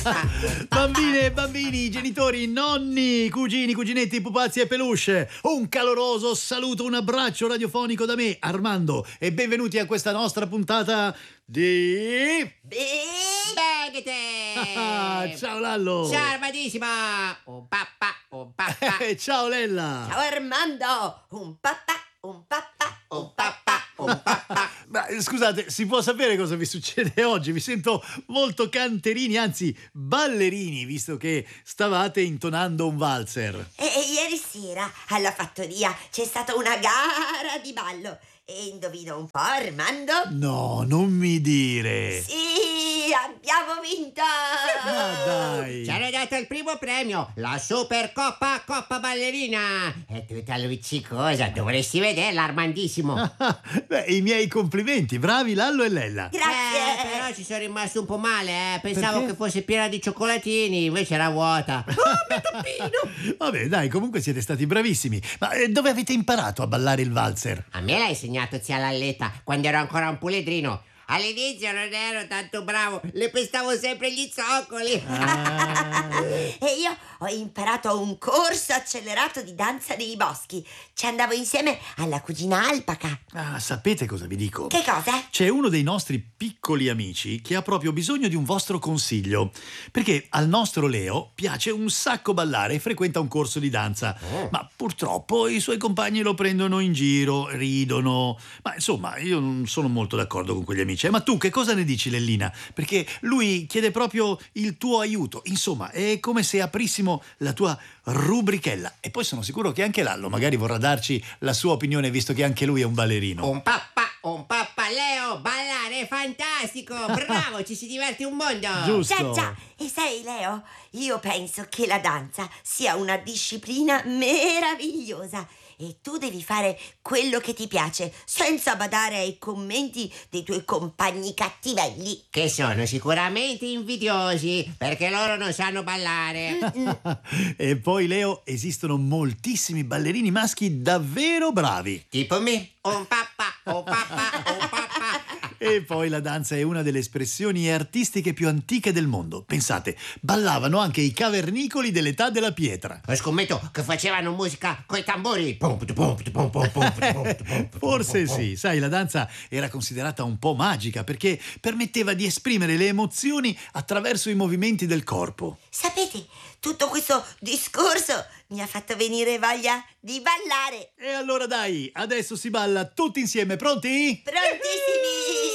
Bambine e bambini, genitori, nonni, cugini, cuginetti, pupazzi e peluche, un caloroso saluto, un abbraccio radiofonico da me, Armando, e benvenuti a questa nostra puntata di... Benete! Ciao Lallo! Ciao Armadissima! Un papà, un papà. Ciao Lella! Ciao Armando! Un papà, un papà, Un papà, un papà. Ma scusate, si può sapere cosa vi succede oggi? Mi sento molto canterini, anzi ballerini, visto che stavate intonando un valzer. E ieri sera alla fattoria c'è stata una gara di ballo. E indovino un po', Armando? No, non mi dire! Sì, abbiamo vinto! Ma dai! Ci hanno dato il primo premio, la Supercoppa Coppa Ballerina. È tutta luccicosa, dovresti vederla, Armandissimo. Beh, i miei complimenti, bravi Lallo e Lella. Grazie! Però ci sono rimasto un po' male, Pensavo Perché? che fosse piena di cioccolatini, invece era vuota. Vabbè, dai, comunque siete stati bravissimi. Ma dove avete imparato a ballare il valzer? A me l'ha insegnato zia Lalletta quando ero ancora un puledrino. All'inizio non ero tanto bravo, le pestavo sempre gli zoccoli. E io ho imparato un corso accelerato di danza nei boschi. Ci andavo insieme alla cugina Alpaca. Ah, sapete cosa vi dico? Che cosa? C'è uno dei nostri piccoli amici che ha proprio bisogno di un vostro consiglio. Perché al nostro Leo piace un sacco ballare e frequenta un corso di danza. Ma purtroppo i suoi compagni lo prendono in giro, ridono. Ma insomma, io non sono molto d'accordo con quegli amici. Ma tu che cosa ne dici, Lellina? Perché lui chiede proprio il tuo aiuto. Insomma, è come se aprissimo la tua rubrichella. E poi sono sicuro che anche Lallo magari vorrà darci la sua opinione, visto che anche lui è un ballerino. Un papà, Leo, ballare è fantastico, bravo, ci si diverte un mondo. Giusto. Già. E sai, Leo, io penso che la danza sia una disciplina meravigliosa. E tu devi fare quello che ti piace, senza badare ai commenti dei tuoi compagni cattivelli. Che sono sicuramente invidiosi, perché loro non sanno ballare. E poi, Leo, esistono moltissimi ballerini maschi davvero bravi. Tipo me, un papà, un papà, un papà. E poi la danza è una delle espressioni artistiche più antiche del mondo. Pensate, ballavano anche i cavernicoli dell'età della pietra. Scommetto che facevano musica coi tamburi. Forse sì, sai, la danza era considerata un po' magica perché permetteva di esprimere le emozioni attraverso i movimenti del corpo. Sapete, tutto questo discorso mi ha fatto venire voglia di ballare. E allora dai, adesso si balla tutti insieme, pronti? Prontissimi!